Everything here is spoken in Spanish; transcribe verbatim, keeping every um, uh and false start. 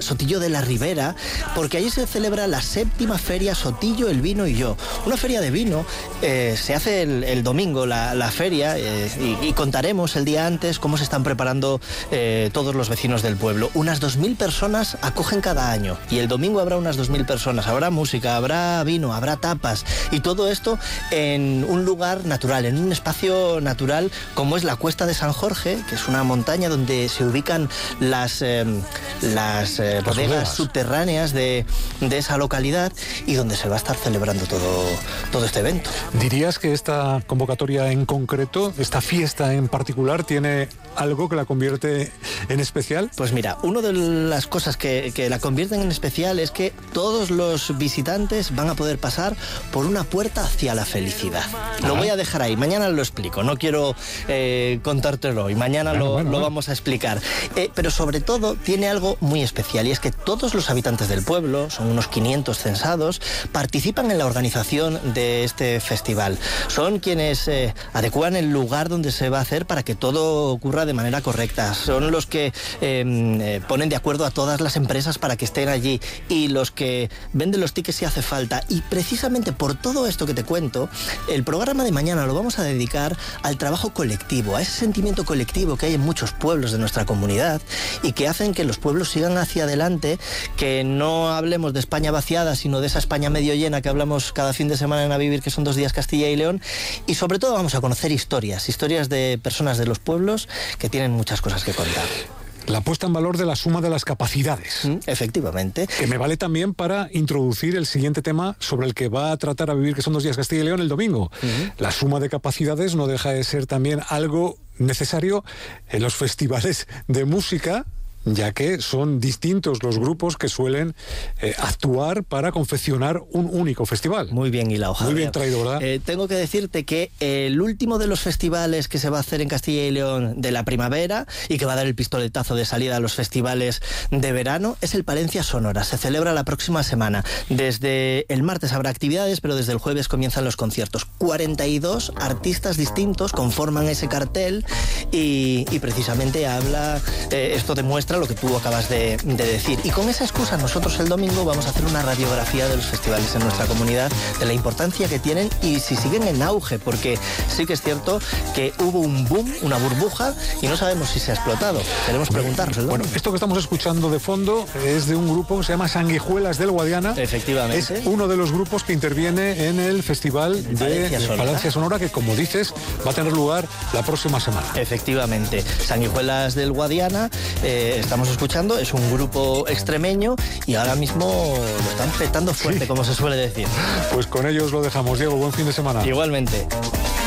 Sotillo de la Ribera, porque allí se celebra la séptima feria Sotillo, el vino y yo. Una feria de vino, eh, se hace el, el domingo la, la feria eh, y, y contaremos el día antes cómo se están preparando eh, todos los vecinos del pueblo. Unas dos mil personas acogen cada año y el domingo habrá unas dos mil personas. Habrá música, habrá vino, habrá tapas y todo esto en un lugar natural, en un espacio natural como es la Cuesta de San Jorge, que es una montaña donde se ubican las, eh, las eh, bodegas subterráneas de, de esa localidad y donde se va a estar celebrando todo, todo este evento. ¿Dirías que esta convocatoria en concreto, esta fiesta en particular, tiene algo que la convierte en especial? Pues mira, una de las cosas que, que la convierten en especial es que todos los visitantes van a poder pasar por una puerta hacia la felicidad. Ajá. Lo voy a dejar ahí, mañana lo explico, no quiero eh, contártelo hoy, mañana bueno, lo, bueno, lo bueno. vamos a explicar. Eh, pero sobre todo tiene algo muy especial y es que todos los habitantes del pueblo, son unos quinientos censados, participan en la organización de este festival. Son quienes eh, adecuan el lugar donde se va a hacer para que todo ocurra de manera correcta. Son los que eh, eh, ponen de acuerdo a todas las empresas para que estén allí y los que venden los tickets si hace falta. Y precisamente por todo esto que te cuento, el programa de mañana lo vamos a dedicar al trabajo colectivo, a ese sentimiento colectivo que hay en muchos pueblos de nuestra comunidad y que hacen que los pueblos sigan hacia adelante, que no hablemos de España vaciada, sino de esa España medio llena que hablamos cada fin de semana en A Vivir, que son dos días Castilla y León, y sobre todo vamos a conocer historias, historias de personas de los pueblos que tienen muchas cosas que contar. La puesta en valor de la suma de las capacidades. Mm, efectivamente. Que me vale también para introducir el siguiente tema sobre el que va a tratar A Vivir, que son dos días Castilla y León, el domingo. Uh-huh. La suma de capacidades no deja de ser también algo necesario en los festivales de música, ya que son distintos los grupos que suelen eh, actuar para confeccionar un único festival. Muy bien hilado, Javier. Muy bien traído, ¿verdad? Eh, tengo que decirte que el último de los festivales que se va a hacer en Castilla y León de la primavera y que va a dar el pistoletazo de salida a los festivales de verano es el Palencia Sonora. Se celebra la próxima semana. Desde el martes habrá actividades, pero desde el jueves comienzan los conciertos. cuarenta y dos artistas distintos conforman ese cartel y, y precisamente habla, eh, esto demuestra lo que tú acabas de, de decir. Y con esa excusa nosotros el domingo vamos a hacer una radiografía de los festivales en nuestra comunidad, de la importancia que tienen y si siguen en auge, porque sí que es cierto que hubo un boom, una burbuja y no sabemos si se ha explotado. Queremos preguntarnos. Bueno, esto que estamos escuchando de fondo es de un grupo que se llama Sanguijuelas del Guadiana. Efectivamente. Es uno de los grupos que interviene en el festival el de Palencia Sonora. Palencia Sonora, que como dices va a tener lugar la próxima semana. Efectivamente. Sanguijuelas del Guadiana, eh, estamos escuchando, es un grupo extremeño y ahora mismo lo están petando fuerte, sí, como se suele decir. Pues con ellos lo dejamos. Diego, buen fin de semana. Igualmente.